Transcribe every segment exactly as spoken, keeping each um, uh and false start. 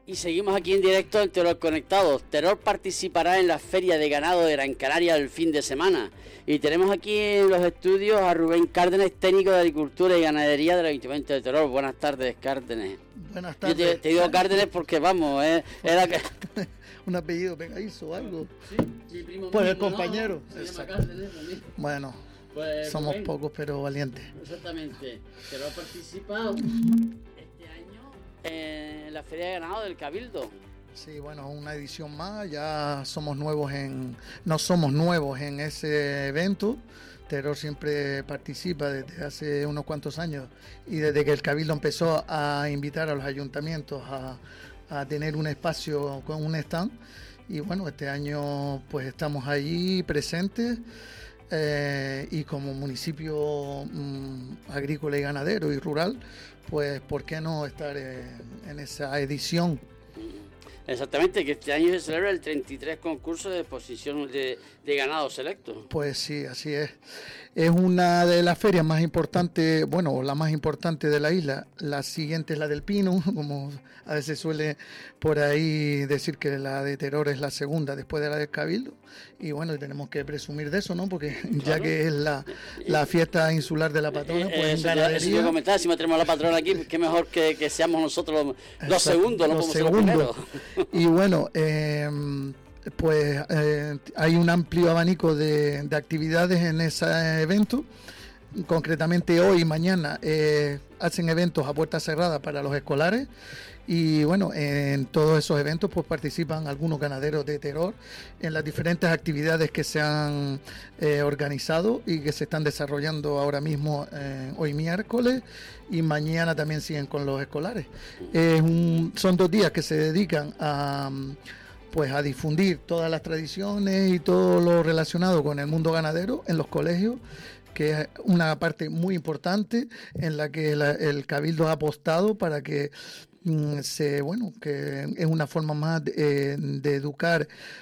Y seguimos aquí en directo en Terror Conectados. Terror participará en la Feria de Ganado de Gran Canaria el fin de semana. Y tenemos aquí en los estudios a Rubén Cárdenes, técnico de Agricultura y Ganadería del Ayuntamiento de Terror. Buenas tardes, Cárdenes. Buenas tardes. Yo te, te digo Cárdenes porque vamos, eh, era que... un apellido pegadizo o algo. Sí, mi primo Pues mío, el compañero. ¿no? Se llama Cárdenes también. Bueno, Pues, somos Rubén, pocos pero valientes. Exactamente. Terror participa este año en la Feria de Ganado del Cabildo. Sí, bueno, una edición más, ya somos nuevos en, no somos nuevos en ese evento. Terror siempre participa desde hace unos cuantos años y desde que el Cabildo empezó a invitar a los ayuntamientos a, a tener un espacio con un stand. Y bueno, este año pues estamos allí presentes eh, y como municipio mmm, agrícola y ganadero y rural, pues ¿por qué no estar en, en esa edición? Exactamente, que este año se celebra el treinta y tres concurso de exposición de, de ganado selecto. Pues sí, así es. Es una de las ferias más importantes, bueno, la más importante de la isla. La siguiente es la del Pino, como a veces suele por ahí decir que la de Terror es la segunda después de la del Cabildo. Y bueno, tenemos que presumir de eso, ¿no? Porque claro, ya que es la, la fiesta insular de la patrona, pues eh, en eso ganadería... Eso yo comentaba, si tenemos a la patrona aquí, qué mejor que, que seamos nosotros los Exacto, dos segundos, no los podemos ser los primeros. Y bueno, eh, pues eh, hay un amplio abanico de, de actividades en ese evento. Concretamente hoy y mañana eh, hacen eventos a puerta cerrada para los escolares y bueno, en todos esos eventos pues participan algunos ganaderos de Terror en las diferentes actividades que se han eh, organizado y que se están desarrollando ahora mismo eh, hoy miércoles y mañana también siguen con los escolares. Es un, son dos días que se dedican a... pues a difundir todas las tradiciones y todo lo relacionado con el mundo ganadero en los colegios, que es una parte muy importante en la que la, el Cabildo ha apostado para que mm, se, bueno, que es una forma más de, eh, de educar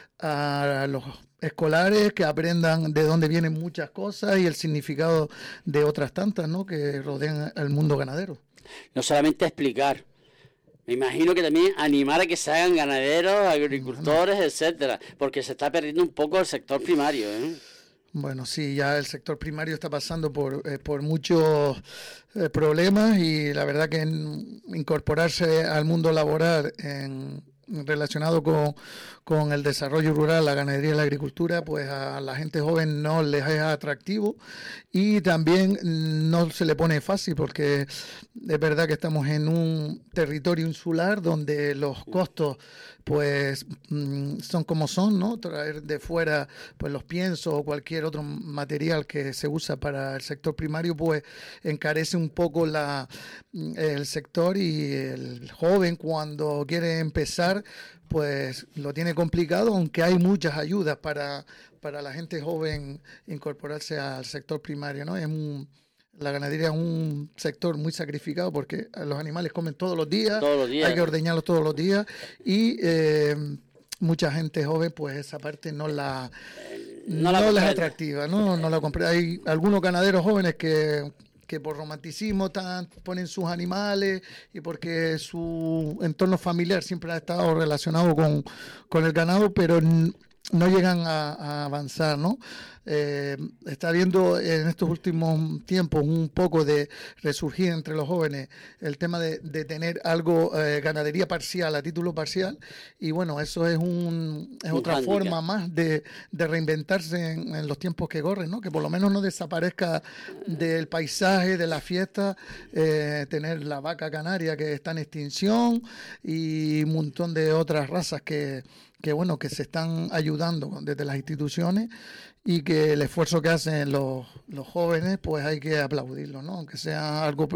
a los escolares, que aprendan de dónde vienen muchas cosas y el significado de otras tantas, ¿no?, que rodean al mundo ganadero. No solamente explicar, me imagino que también animar a que se hagan ganaderos, agricultores, etcétera, porque se está perdiendo un poco el sector primario, ¿eh? Bueno, sí, ya el sector primario está pasando por, eh, por muchos eh, problemas y la verdad que en, incorporarse al mundo laboral en, relacionado con, con el desarrollo rural, la ganadería y la agricultura, pues a la gente joven no les es atractivo y también no se le pone fácil porque es verdad que estamos en un territorio insular donde los costos pues son como son, ¿no? Traer de fuera pues los piensos o cualquier otro material que se usa para el sector primario pues encarece un poco la el sector y el joven cuando quiere empezar pues lo tiene complicado, aunque hay muchas ayudas para, para la gente joven incorporarse al sector primario, ¿no? Es un, la ganadería es un sector muy sacrificado porque los animales comen todos los días, todos los días. Hay que ordeñarlos todos los días y eh, mucha gente joven pues esa parte no la no, no la es atractiva, no, no la compré. Hay algunos ganaderos jóvenes que que por romanticismo tan, ponen sus animales y porque su entorno familiar siempre ha estado relacionado con, con el ganado, pero no llegan a, a avanzar, ¿no? Eh, está habiendo en estos últimos tiempos un poco de resurgir entre los jóvenes el tema de, de tener algo, eh, ganadería parcial, a título parcial, y bueno, eso es un es un otra handicap. Forma más de, de reinventarse en, en los tiempos que corren, ¿no? Que por lo menos no desaparezca del paisaje, de la fiesta, eh, tener la vaca canaria que está en extinción y un montón de otras razas que que bueno, que se están ayudando desde las instituciones y que el esfuerzo que hacen los, los jóvenes, pues hay que aplaudirlo, ¿no? Aunque sea algo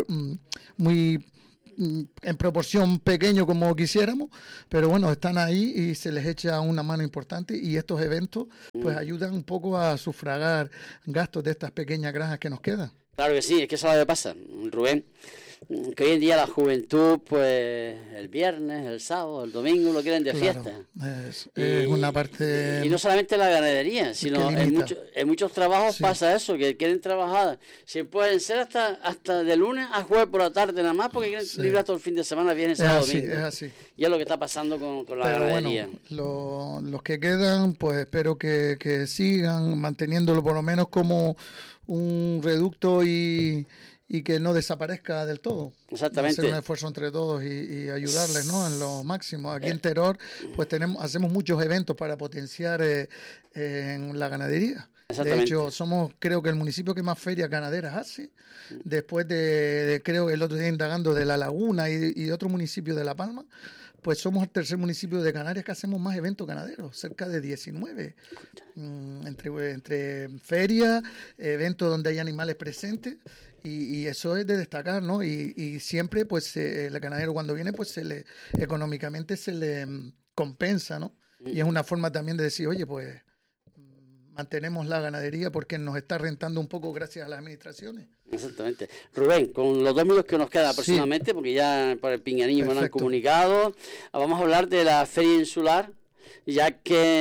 muy en proporción pequeño como quisiéramos, pero bueno, están ahí y se les echa una mano importante y estos eventos pues ayudan un poco a sufragar gastos de estas pequeñas granjas que nos quedan. Claro que sí, es que eso es lo que pasa, Rubén. que hoy en día la juventud, pues el viernes, el sábado, el domingo lo quieren de Claro, fiesta. es, Y, es una parte... y no solamente la ganadería, sino en, mucho, en muchos trabajos sí. pasa eso, que quieren trabajar, si pueden ser hasta hasta de lunes a jueves por la tarde nada más, porque quieren sí. librar todo el fin de semana, viernes, sábado, así, domingo. Es así. Y es lo que está pasando con, con la Pero ganadería. Bueno, lo, los que quedan, pues espero que, que sigan manteniéndolo por lo menos como un reducto y... y que no desaparezca del todo. Exactamente. Hacer un esfuerzo entre todos y, y ayudarles, ¿no? En lo máximo. Aquí en Teror, pues tenemos, hacemos muchos eventos para potenciar eh, eh, en la ganadería. De hecho, somos, creo que el municipio que más ferias ganaderas hace. Después de, de creo que el otro día indagando de La Laguna y, y otro municipio de La Palma, pues somos el tercer municipio de Canarias que hacemos más eventos ganaderos, cerca de diecinueve. Mm, entre, entre ferias, eventos donde hay animales presentes. Y, y eso es de destacar, ¿no? Y, y siempre, pues, eh, el ganadero cuando viene, pues, se le económicamente se le um, compensa, ¿no? Y es una forma también de decir, oye, pues, mantenemos la ganadería porque nos está rentando un poco gracias a las administraciones. Exactamente. Rubén, con los dos minutos que nos quedan aproximadamente, sí. porque ya por el pinganillo me lo han comunicado, vamos a hablar de la Feria Insular, ya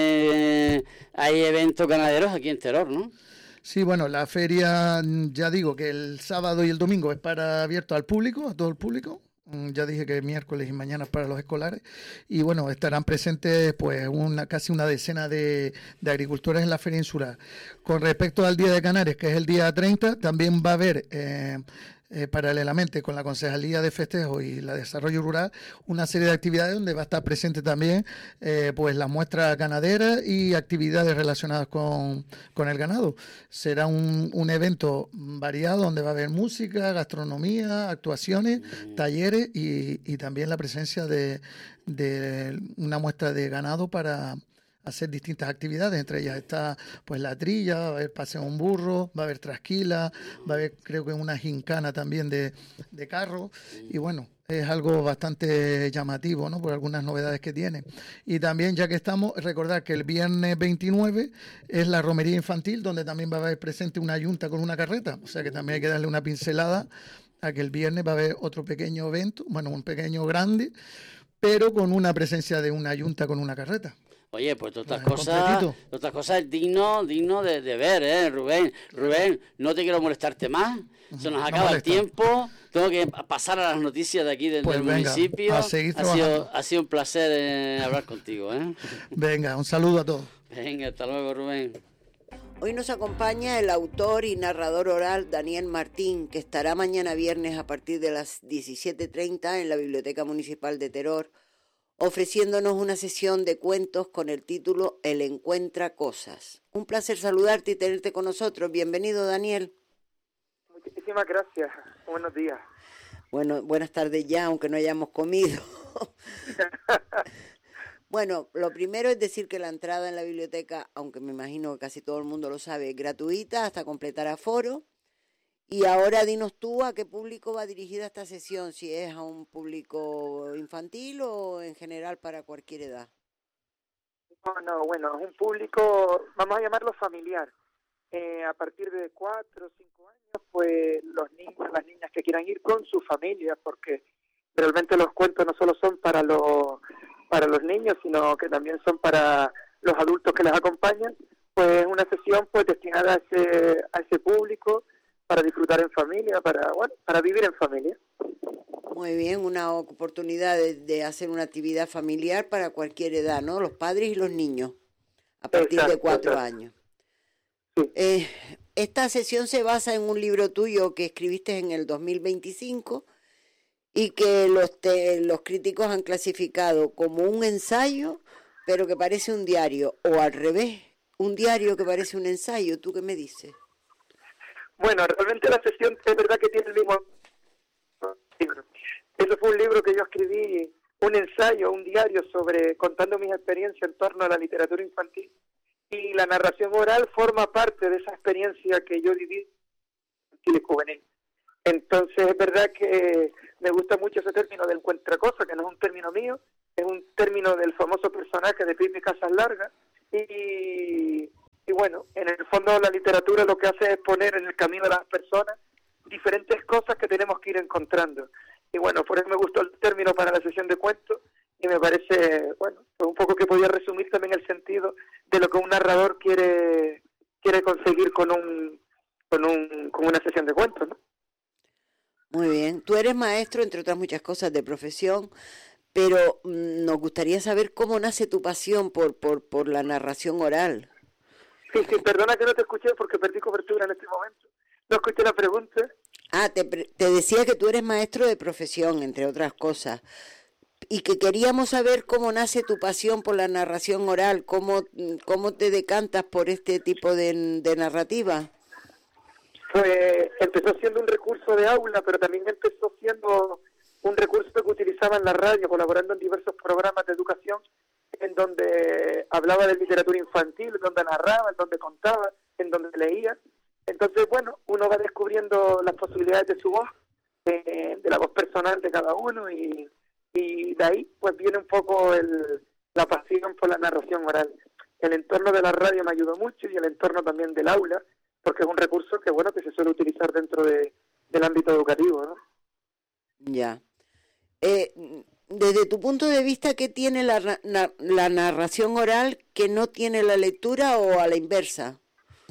que hay eventos ganaderos aquí en Teror, ¿no? Sí, bueno, la feria, ya digo que el sábado y el domingo es para abierto al público, a todo el público. Ya dije que miércoles y mañana es para los escolares. Y bueno, estarán presentes pues una casi una decena de, de agricultores en la Feria Insular. Con respecto al Día de Canarias, que es el día treinta, también va a haber... Eh, Eh, paralelamente con la Concejalía de Festejo y la Desarrollo Rural, una serie de actividades donde va a estar presente también eh, pues la muestra ganadera y actividades relacionadas con, con el ganado. Será un, un evento variado donde va a haber música, gastronomía, actuaciones, talleres y, y también la presencia de, de una muestra de ganado para hacer distintas actividades, entre ellas está pues la trilla, va a haber paseo en burro, va a haber trasquila, va a haber creo que una gincana también de, de carro y bueno, es algo bastante llamativo, ¿no? Por algunas novedades que tiene. Y también, ya que estamos, recordar que el viernes veintinueve es la romería infantil, donde también va a haber presente una yunta con una carreta, o sea que también hay que darle una pincelada a que el viernes va a haber otro pequeño evento, bueno, un pequeño grande, pero con una presencia de una yunta con una carreta. Oye, pues todas estas cosas, todas estas cosas es digno, digno de, de ver, ¿eh, Rubén? Rubén, no te quiero molestarte más, se nos acaba no el tiempo, tengo que pasar a las noticias de aquí del, pues del venga, municipio. A seguir ha, sido, ha sido un placer eh, hablar contigo, ¿eh? Venga, un saludo a todos. Venga, hasta luego, Rubén. Hoy nos acompaña el autor y narrador oral Daniel Martín, que estará mañana viernes a partir de las diecisiete treinta en la Biblioteca Municipal de Teror, ofreciéndonos una sesión de cuentos con el título El Encuentra Cosas. Un placer saludarte y tenerte con nosotros. Bienvenido, Daniel. Muchísimas gracias. Buenos días. Bueno, buenas tardes ya, aunque no hayamos comido. Bueno, lo primero es decir que la entrada en la biblioteca, aunque me imagino que casi todo el mundo lo sabe, es gratuita hasta completar aforo. Y ahora dinos tú a qué público va dirigida esta sesión, si es a un público infantil o en general para cualquier edad. No, no, bueno, es un público, vamos a llamarlo familiar. Eh, a partir de cuatro o cinco años, pues los niños, las niñas que quieran ir con sus familias, porque realmente los cuentos no solo son para los para los niños, sino que también son para los adultos que les acompañan. Pues es una sesión pues destinada a ese a ese público, para disfrutar en familia, para bueno, para vivir en familia. Muy bien, una oportunidad de, de hacer una actividad familiar para cualquier edad, ¿no? Los padres y los niños, a partir exacto, de cuatro exacto. años. Sí. Eh, esta sesión se basa en un libro tuyo que escribiste en el dos mil veinticinco y que los, te, los críticos han clasificado como un ensayo, pero que parece un diario, o al revés, un diario que parece un ensayo. ¿Tú qué me dices? Bueno, realmente la sesión es verdad que tiene el mismo libro. Eso fue un libro que yo escribí, un ensayo, un diario sobre contando mis experiencias en torno a la literatura infantil. Y la narración oral forma parte de esa experiencia que yo viví infantil y juvenil. Entonces es verdad que me gusta mucho ese término de encuentracosa, que no es un término mío, es un término del famoso personaje de Pipi Casas Largas. Y... Y bueno, en el fondo la literatura lo que hace es poner en el camino a las personas diferentes cosas que tenemos que ir encontrando. Y bueno, por eso me gustó el término para la sesión de cuentos, y me parece, bueno, un poco que podía resumir también el sentido de lo que un narrador quiere quiere conseguir con un con un con una sesión de cuentos, ¿no? Muy bien. Tú eres maestro, entre otras muchas cosas, de profesión, pero mmm, nos gustaría saber cómo nace tu pasión por por por la narración oral. Sí, sí, perdona que no te escuché porque perdí cobertura en este momento. No escuché la pregunta. Ah, te, te decía que tú eres maestro de profesión, entre otras cosas, y que queríamos saber cómo nace tu pasión por la narración oral, cómo, cómo te decantas por este tipo de, de narrativa. Pues empezó siendo un recurso de aula, pero también empezó siendo un recurso que utilizaba en la radio, colaborando en diversos programas de educación, en donde hablaba de literatura infantil, en donde narraba, en donde contaba, en donde leía. Entonces, bueno, uno va descubriendo las posibilidades de su voz, de, de la voz personal de cada uno, y, y de ahí pues viene un poco el, la pasión por la narración oral. El entorno de la radio me ayudó mucho, y el entorno también del aula, porque es un recurso que, bueno, que se suele utilizar dentro de, del ámbito educativo, ¿no? Ya. Eh, desde tu punto de vista, ¿qué tiene la, na, la narración oral que no tiene la lectura, o a la inversa?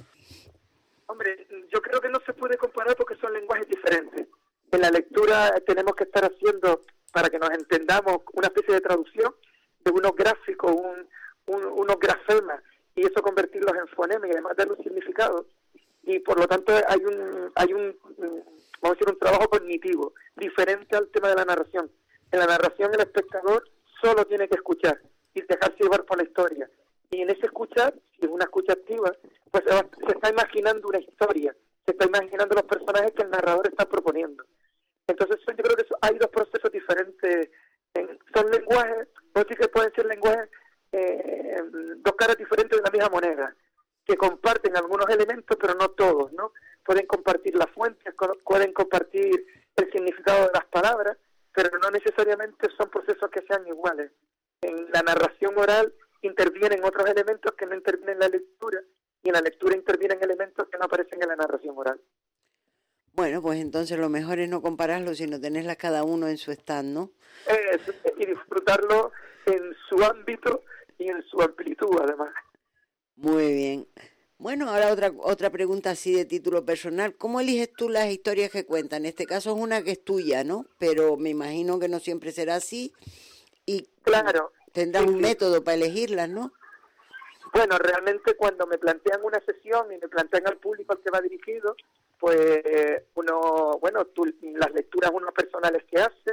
Hombre, yo creo que no se puede comparar porque son lenguajes diferentes. En la lectura tenemos que estar haciendo, para que nos entendamos, una especie de traducción de unos gráficos, un, un, unos grafemas, y eso convertirlos en fonemas y además darle un significado. Y por lo tanto hay un, hay un, vamos a decir, un trabajo cognitivo diferente al tema de la narración. En la narración el espectador solo tiene que escuchar y dejarse llevar por la historia. Y en ese escuchar, si es una escucha activa, pues se, va, se está imaginando una historia, se está imaginando los personajes que el narrador está proponiendo. Entonces yo creo que eso, hay dos procesos diferentes. En, son lenguajes, no sé que pueden ser lenguajes, eh, dos caras diferentes de la misma moneda, que comparten algunos elementos, pero no todos, ¿no? Pueden compartir las fuentes, pueden compartir el significado de las palabras, pero no necesariamente son procesos que sean iguales. En la narración oral intervienen otros elementos que no intervienen en la lectura, y en la lectura intervienen elementos que no aparecen en la narración oral. Bueno, pues entonces lo mejor es no compararlo, sino tenerlas cada uno en su stand, ¿no? Es, y disfrutarlo en su ámbito y en su amplitud, además. Muy bien. Bueno, ahora otra otra pregunta así de título personal. ¿Cómo eliges tú las historias que cuentan? En este caso es una que es tuya, ¿no? Pero me imagino que no siempre será así. Y claro, tendrás sí, un sí. método para elegirlas, ¿no? Bueno, realmente cuando me plantean una sesión y me plantean al público al que va dirigido, pues uno, bueno, tú, las lecturas uno personales que hace,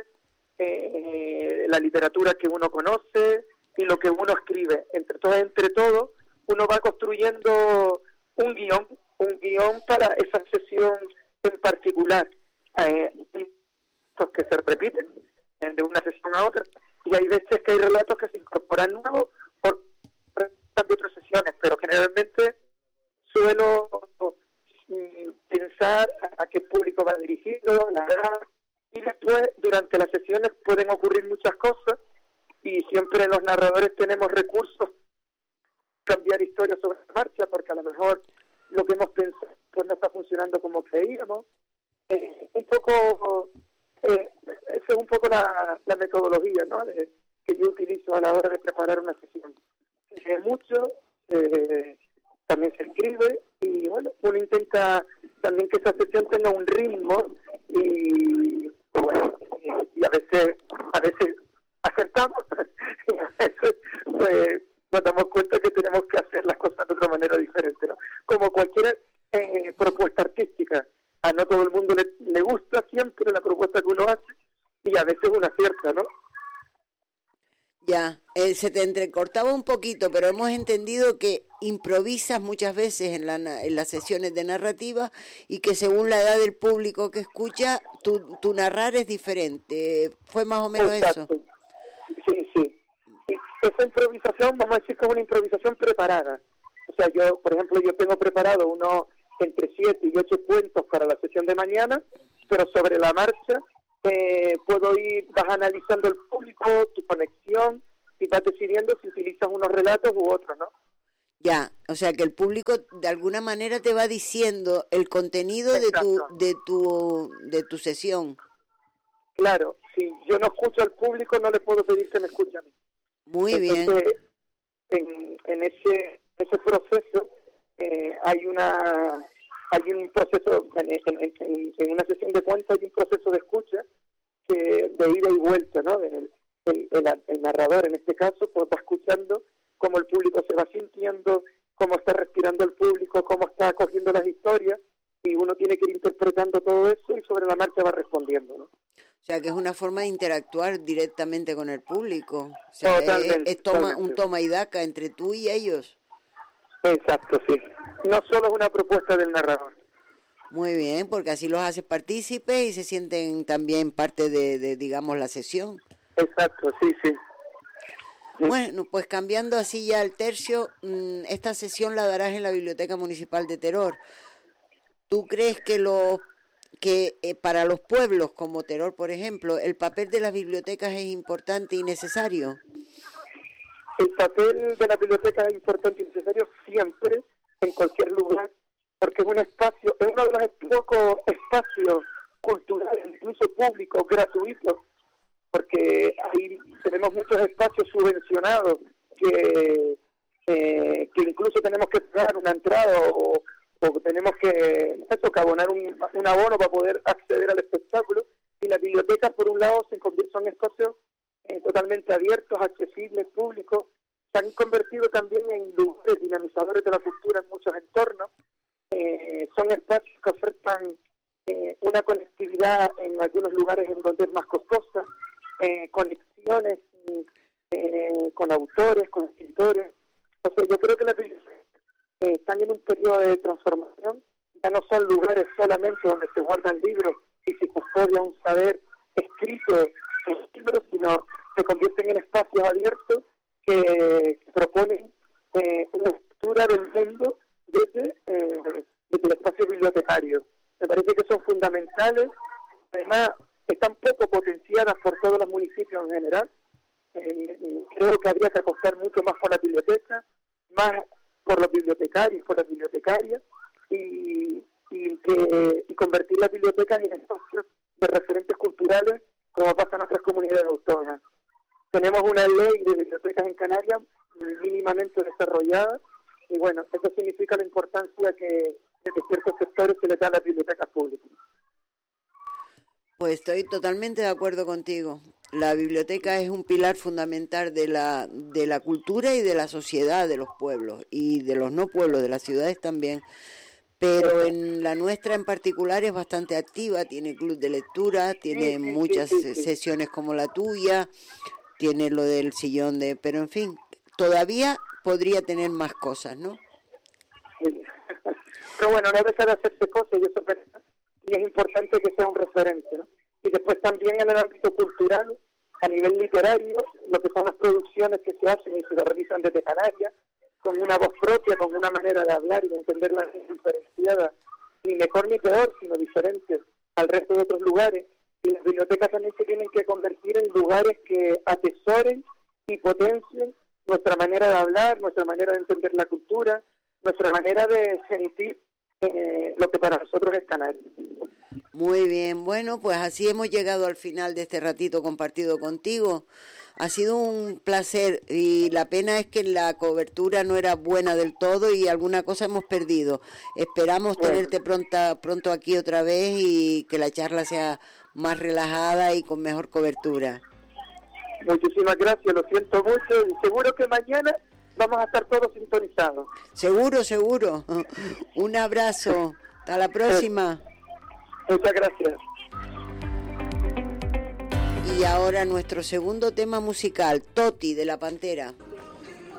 eh, la literatura que uno conoce y lo que uno escribe. Entre todo, entre todo, uno va construyendo un guión, un guión para esa sesión en particular. Eh, que se repiten de una sesión a otra, y hay veces que hay relatos que se incorporan nuevos por de otras sesiones, pero generalmente suelo mm, pensar a, a qué público va dirigido, la edad, y después durante las sesiones pueden ocurrir muchas cosas, y siempre los narradores tenemos recursos para cambiar historias sobre la marcha, porque a lo mejor lo que hemos pensado pues no está funcionando como creíamos. Eh, un poco eh, esa es un poco la, la metodología, ¿no?, de, que yo utilizo a la hora de preparar una sesión. Se mucho, eh, también se escribe, y bueno, uno intenta también que esa sesión tenga un ritmo, y bueno, y, y a veces a veces acertamos y a veces pues nos damos cuenta que tenemos que hacer las cosas de otra manera diferente, ¿no? Como cualquier eh, propuesta artística, a no todo el mundo le, le gusta siempre la propuesta que uno hace, y a veces uno acierta, ¿no? Ya, eh, se te entrecortaba un poquito, pero hemos entendido que improvisas muchas veces en, la, en las sesiones de narrativa, y que según la edad del público que escucha, tu, tu narrar es diferente. ¿Fue más o menos Exacto. eso? Sí, sí. Y esa improvisación, vamos a decir que es una improvisación preparada. O sea, yo, por ejemplo, yo tengo preparado unos entre siete y ocho cuentos para la sesión de mañana, pero sobre la marcha Eh, puedo ir, vas analizando el público, tu conexión, y vas decidiendo si utilizas unos relatos u otros, ¿no? Ya, o sea que el público de alguna manera te va diciendo el contenido de tu, de tu de tu sesión. Claro, si yo no escucho al público, no le puedo pedir que me escuche a mí. Muy Entonces, bien. En, en ese ese proceso eh, hay una hay un proceso en, en, en, en una sesión de cuento hay un proceso de escucha que de ida y vuelta, ¿no? El, el, el, el narrador en este caso pues va escuchando cómo el público se va sintiendo, cómo está respirando el público, cómo está acogiendo las historias, y uno tiene que ir interpretando todo eso y sobre la marcha va respondiendo, ¿no? O sea que es una forma de interactuar directamente con el público. O sea, totalmente, es, es toma, totalmente. un toma y daca entre tú y ellos. Exacto, sí. No solo es una propuesta del narrador. Muy bien, porque así los haces partícipes y se sienten también parte de, de, digamos, la sesión. Exacto, sí, sí. Bueno, pues cambiando así ya el tercio, esta sesión la darás en la Biblioteca Municipal de Teror. ¿Tú crees que, lo, que eh, para los pueblos como Teror, por ejemplo, el papel de las bibliotecas es importante y necesario? El papel de la biblioteca es importante y necesario siempre, en cualquier lugar, porque es un espacio, es uno de los pocos espacios culturales, incluso públicos, gratuitos, porque ahí tenemos muchos espacios subvencionados que, eh, que incluso tenemos que pagar una entrada o, o tenemos que, eso, que abonar un, un abono para poder acceder al espectáculo, y las bibliotecas por un lado se son espacios eh, totalmente abiertos, accesibles, públicos, se han convertido también en lugares dinamizadores de la cultura en muchos entornos, eh, son espacios que ofertan eh, una conectividad en algunos lugares en donde es más costosa, Eh, conexiones eh, con autores, con escritores. O sea, yo creo que las bibliotecas eh, están en un periodo de transformación. Ya no son lugares solamente donde se guardan libros y se custodia un saber escrito en libros, sino se convierten en espacios abiertos que, que proponen eh, una estructura del mundo desde, eh, desde el espacio bibliotecario. Me parece que son fundamentales. Además, están poco potenciadas por todos los municipios en general. Eh, creo que habría que apostar mucho más por la biblioteca, más por los bibliotecarios, por las bibliotecarias, y, y, que, y convertir las bibliotecas en espacios de referentes culturales, como pasa en otras comunidades autónomas. Tenemos una ley de bibliotecas en Canarias mínimamente desarrollada, y bueno, eso significa la importancia que desde ciertos sectores se le da a las bibliotecas públicas. Pues estoy totalmente de acuerdo contigo. La biblioteca es un pilar fundamental de la de la cultura y de la sociedad de los pueblos y de los no pueblos, de las ciudades también. Pero en la nuestra en particular es bastante activa, tiene club de lectura, tiene sí, sí, muchas sí, sí, sí. sesiones como la tuya, tiene lo del sillón de... Pero en fin, todavía podría tener más cosas, ¿no? Sí. Pero bueno, no deja de hacerse cosas y eso es verdad. Y es importante que sea un referente, ¿no? Y después también en el ámbito cultural, a nivel literario, lo que son las producciones que se hacen y se realizan desde Canarias, con una voz propia, con una manera de hablar y de entenderla diferenciada, ni mejor ni peor, sino diferente al resto de otros lugares. Y las bibliotecas también se tienen que convertir en lugares que atesoren y potencien nuestra manera de hablar, nuestra manera de entender la cultura, nuestra manera de sentir Eh, lo que para nosotros es Canarias. Muy bien, bueno, pues así hemos llegado al final de este ratito compartido contigo. Ha sido un placer y la pena es que la cobertura no era buena del todo y alguna cosa hemos perdido. Esperamos Bueno. tenerte pronta, pronto aquí otra vez y que la charla sea más relajada y con mejor cobertura. Muchísimas gracias, lo siento mucho y seguro que mañana vamos a estar todos sintonizados. Seguro, seguro. Un abrazo. Hasta la próxima. Muchas gracias. Y ahora nuestro segundo tema musical, Toti de La Pantera.